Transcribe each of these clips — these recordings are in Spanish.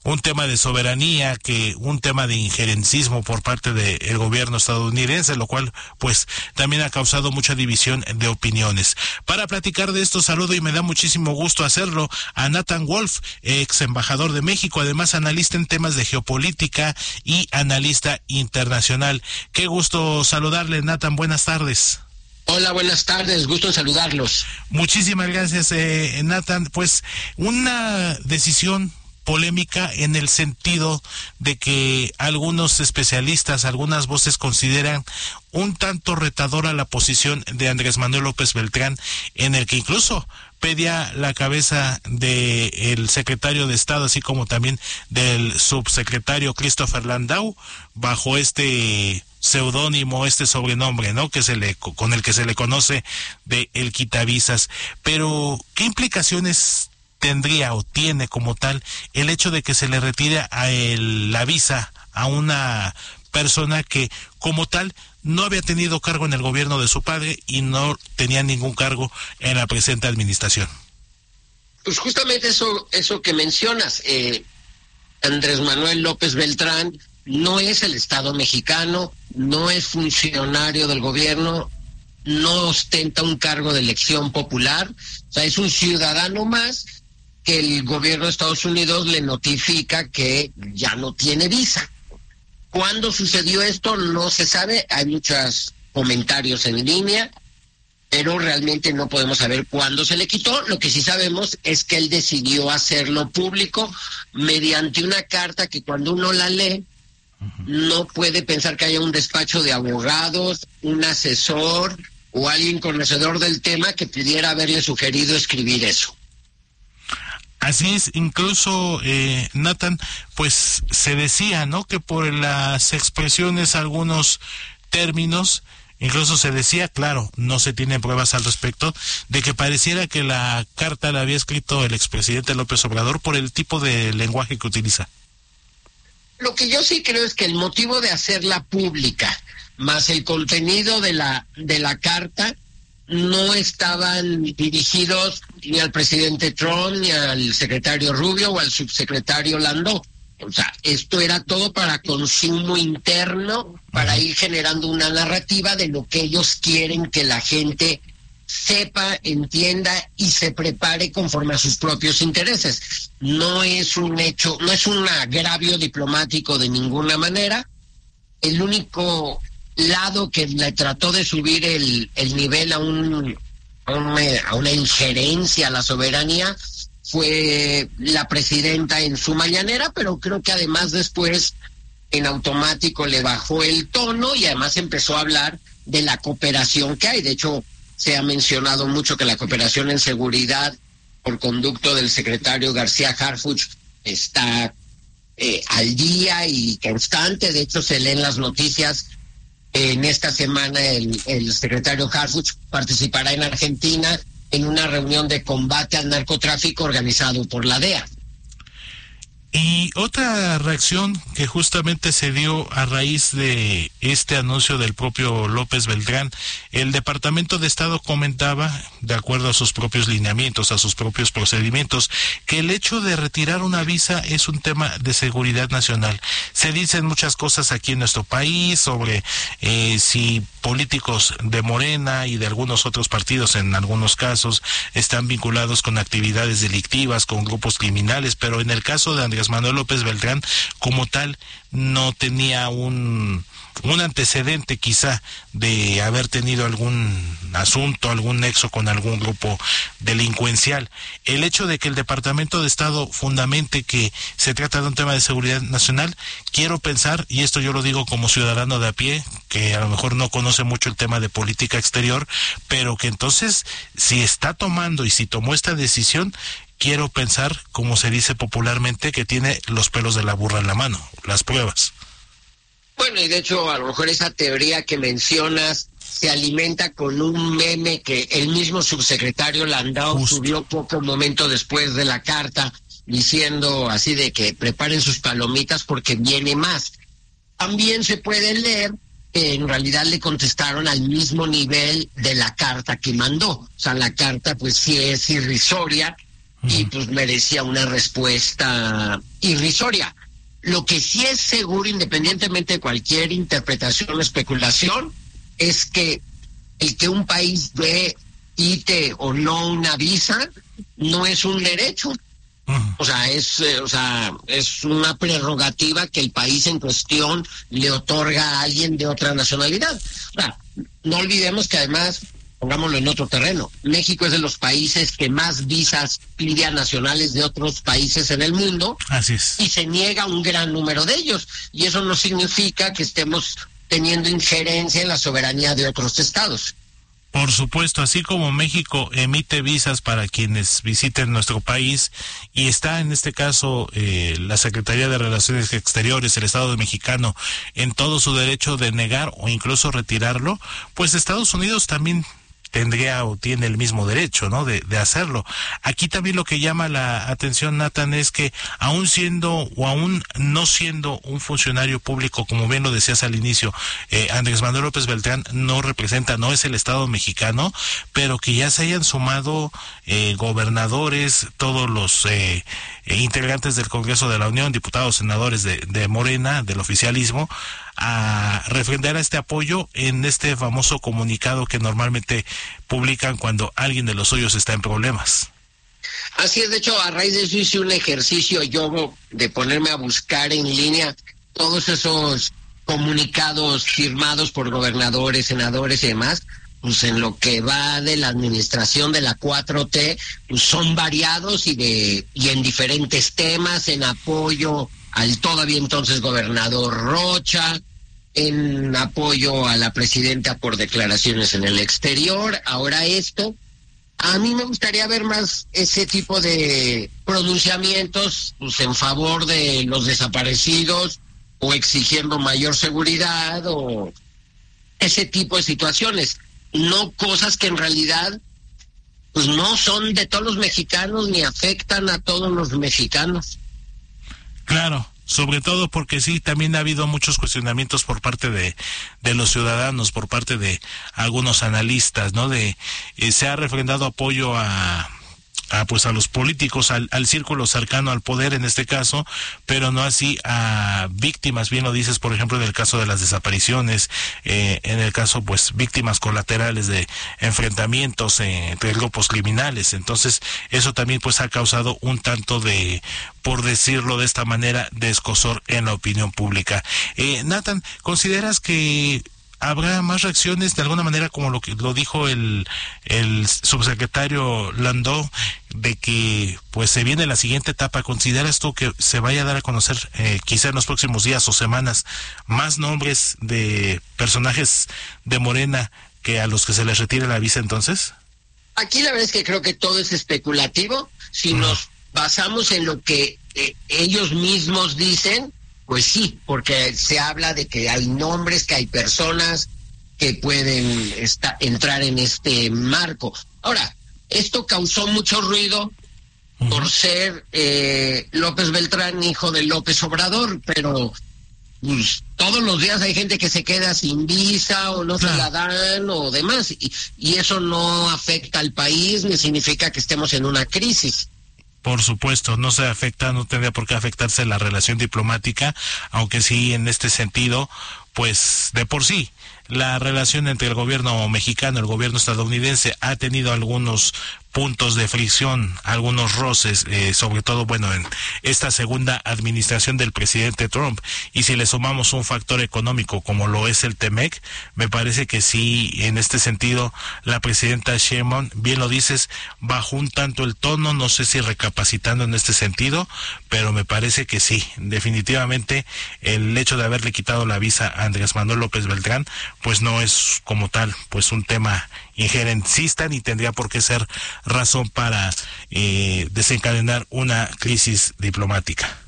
un tema de soberanía que un tema de injerencismo por parte del gobierno estadounidense, lo cual pues también ha causado mucha división de opiniones. Para platicar de esto, saludo y me da muchísimo gusto hacerlo a Nathan Wolf, ex embajador de México, además analista en temas de geopolítica y analista internacional. Qué gusto saludarle, Nathan, buenas tardes. Hola, buenas tardes, gusto en saludarlos. Muchísimas gracias, Nathan. Pues una decisión polémica en el sentido de que algunos especialistas, algunas voces consideran un tanto retadora la posición de Andrés Manuel López Beltrán, en el que incluso pedía la cabeza del secretario de Estado, así como también del subsecretario Christopher Landau, bajo este seudónimo, este sobrenombre, ¿no?, con el que se le conoce de el quitavisas. Pero ¿qué implicaciones tendría o tiene como tal el hecho de que se le retire la visa a una persona que como tal no había tenido cargo en el gobierno de su padre y no tenía ningún cargo en la presente administración? Pues justamente eso que mencionas, Andrés Manuel López Beltrán no es el Estado mexicano, no es funcionario del gobierno, no ostenta un cargo de elección popular, o sea, es un ciudadano más que el gobierno de Estados Unidos le notifica que ya no tiene visa. ¿Cuándo sucedió esto? No se sabe, hay muchos comentarios en línea, pero realmente no podemos saber cuándo se le quitó. Lo que sí sabemos es que él decidió hacerlo público mediante una carta que cuando uno la lee, no puede pensar que haya un despacho de abogados, un asesor o alguien conocedor del tema que pudiera haberle sugerido escribir eso. Así es, incluso Nathan, pues se decía, ¿no?, que por las expresiones, algunos términos, incluso se decía, claro, no se tienen pruebas al respecto, de que pareciera que la carta la había escrito el expresidente López Obrador por el tipo de lenguaje que utiliza. Lo que yo sí creo es que el motivo de hacerla pública, más el contenido de la carta, no estaban dirigidos ni al presidente Trump, ni al secretario Rubio o al subsecretario Landau. O sea, esto era todo para consumo interno, para ir generando una narrativa de lo que ellos quieren que la gente sepa, entienda y se prepare conforme a sus propios intereses. No es un hecho, no es un agravio diplomático de ninguna manera. El único lado que le trató de subir el nivel a una injerencia a la soberanía fue la presidenta en su mañanera, pero creo que además después en automático le bajó el tono y además empezó a hablar de la cooperación que hay. De hecho, se ha mencionado mucho que la cooperación en seguridad por conducto del secretario García Harfuch está al día y constante. De hecho, se leen las noticias. En esta semana el secretario Harfuch participará en Argentina en una reunión de combate al narcotráfico organizado por la DEA. Y otra reacción que justamente se dio a raíz de este anuncio del propio López Beltrán, el Departamento de Estado comentaba, de acuerdo a sus propios lineamientos, a sus propios procedimientos, que el hecho de retirar una visa es un tema de seguridad nacional. Se dicen muchas cosas aquí en nuestro país sobre si políticos de Morena y de algunos otros partidos, en algunos casos, están vinculados con actividades delictivas, con grupos criminales, pero en el caso de Andrés Manuel López Beltrán, como tal, no tenía un antecedente quizá de haber tenido algún asunto, algún nexo con algún grupo delincuencial. El hecho de que el Departamento de Estado fundamente que se trata de un tema de seguridad nacional, quiero pensar, y esto yo lo digo como ciudadano de a pie, que a lo mejor no conoce mucho el tema de política exterior, pero que entonces, si está tomando y si tomó esta decisión, quiero pensar, como se dice popularmente, que tiene los pelos de la burra en la mano, las pruebas. Bueno, y de hecho, a lo mejor esa teoría que mencionas se alimenta con un meme que el mismo subsecretario Landau subió poco momento después de la carta, diciendo así de que preparen sus palomitas porque viene más. También se puede leer que en realidad le contestaron al mismo nivel de la carta que mandó. O sea, la carta pues sí es irrisoria, y pues merecía una respuesta irrisoria. Lo que sí es seguro, independientemente de cualquier interpretación o especulación, es que el que un país dé, quite o no una visa no es un derecho. O sea, es una prerrogativa que el país en cuestión le otorga a alguien de otra nacionalidad. O sea, no olvidemos que además, pongámoslo en otro terreno, México es de los países que más visas pide a nacionales de otros países en el mundo. Así es. Y se niega un gran número de ellos. Y eso no significa que estemos teniendo injerencia en la soberanía de otros estados. Por supuesto, así como México emite visas para quienes visiten nuestro país y está en este caso la Secretaría de Relaciones Exteriores, el Estado mexicano, en todo su derecho de negar o incluso retirarlo, pues Estados Unidos también tendría o tiene el mismo derecho, ¿no?, de hacerlo. Aquí también lo que llama la atención, Nathan, es que aún siendo o aún no siendo un funcionario público, como bien lo decías al inicio, Andrés Manuel López Beltrán no es el Estado mexicano, pero que ya se hayan sumado gobernadores, todos los integrantes del Congreso de la Unión, diputados, senadores de Morena, del oficialismo, a refrendar este apoyo en este famoso comunicado que normalmente publican cuando alguien de los suyos está en problemas. Así es, de hecho, a raíz de eso hice un ejercicio yo de ponerme a buscar en línea todos esos comunicados firmados por gobernadores, senadores y demás, pues en lo que va de la administración de la 4T, pues son variados y en diferentes temas, en apoyo al todavía entonces gobernador Rocha, en apoyo a la presidenta por declaraciones en el exterior. Ahora esto, a mí me gustaría ver más ese tipo de pronunciamientos pues, en favor de los desaparecidos o exigiendo mayor seguridad o ese tipo de situaciones, no cosas que en realidad pues no son de todos los mexicanos ni afectan a todos los mexicanos. Claro, sobre todo porque sí, también ha habido muchos cuestionamientos por parte de los ciudadanos, por parte de algunos analistas, ¿no? Se ha refrendado apoyo a los políticos, al círculo cercano al poder en este caso, pero no así a víctimas, bien lo dices, por ejemplo, en el caso de las desapariciones, en el caso, pues, víctimas colaterales de enfrentamientos entre grupos criminales. Entonces, eso también, pues, ha causado un tanto de, por decirlo de esta manera, de escozor en la opinión pública. Nathan, ¿consideras que habrá más reacciones de alguna manera, como lo dijo el subsecretario Landó, de que pues se viene la siguiente etapa? ¿Consideras tú que se vaya a dar a conocer quizá en los próximos días o semanas más nombres de personajes de Morena que a los que se les retire la visa entonces? Aquí la verdad es que creo que todo es especulativo. Si nos basamos en lo que ellos mismos dicen, pues sí, porque se habla de que hay nombres, que hay personas que pueden entrar en este marco. Ahora, esto causó mucho ruido por ser López Beltrán, hijo de López Obrador, pero pues, todos los días hay gente que se queda sin visa o no se la dan o demás, y eso no afecta al país ni significa que estemos en una crisis. Por supuesto, no tendría por qué afectarse la relación diplomática, aunque sí en este sentido, pues de por sí, la relación entre el gobierno mexicano y el gobierno estadounidense ha tenido algunos puntos de fricción, algunos roces, sobre todo, bueno, en esta segunda administración del presidente Trump. Y si le sumamos un factor económico como lo es el TEMEC, me parece que sí, en este sentido, la presidenta Sheinbaum, bien lo dices, bajó un tanto el tono, no sé si recapacitando en este sentido, pero me parece que sí, definitivamente el hecho de haberle quitado la visa a Andrés Manuel López Beltrán, pues no es como tal, pues un tema injerencista ni tendría por qué ser razón para desencadenar una crisis diplomática.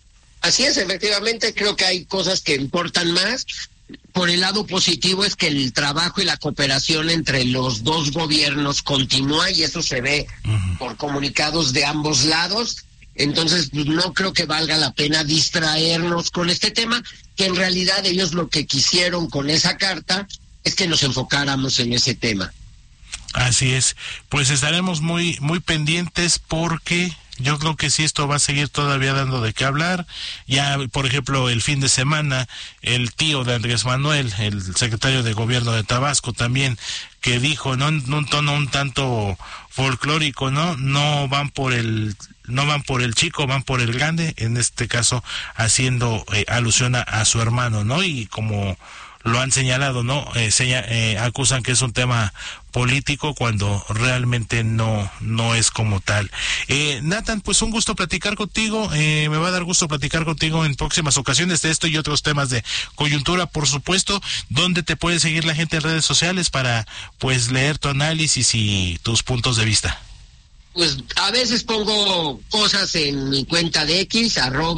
Así es, efectivamente, creo que hay cosas que importan más. Por el lado positivo es que el trabajo y la cooperación entre los dos gobiernos continúa y eso se ve por comunicados de ambos lados. Entonces, no creo que valga la pena distraernos con este tema, que en realidad ellos lo que quisieron con esa carta es que nos enfocáramos en ese tema. Así es, pues estaremos muy pendientes porque yo creo que sí, esto va a seguir todavía dando de qué hablar. Ya, por ejemplo, el fin de semana, el tío de Andrés Manuel, el secretario de Gobierno de Tabasco también, que dijo, ¿no?, en un tono un tanto folclórico, no van por el chico, van por el grande, en este caso haciendo alusión a su hermano, ¿no? Y como lo han señalado, ¿no? Acusan que es un tema político cuando realmente no es como tal. Nathan, pues un gusto platicar contigo, me va a dar gusto platicar contigo en próximas ocasiones de esto y otros temas de coyuntura, por supuesto. ¿Dónde te puede seguir la gente en redes sociales para, pues, leer tu análisis y tus puntos de vista? Pues a veces pongo cosas en mi cuenta de X,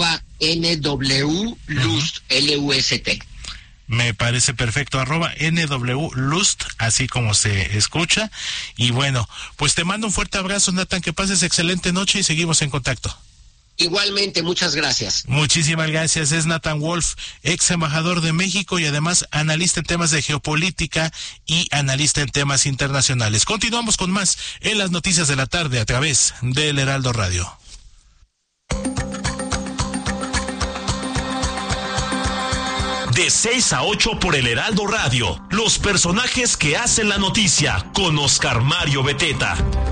@NWLust, LUST. Me parece perfecto, @NWLust, así como se escucha. Y bueno, pues te mando un fuerte abrazo, Nathan, que pases excelente noche y seguimos en contacto. Igualmente, muchas gracias. Muchísimas gracias. Es Nathan Wolf, ex embajador de México y además analista en temas de geopolítica y analista en temas internacionales. Continuamos con más en las noticias de la tarde a través del Heraldo Radio. De 6 a 8 por el Heraldo Radio. Los personajes que hacen la noticia con Oscar Mario Beteta.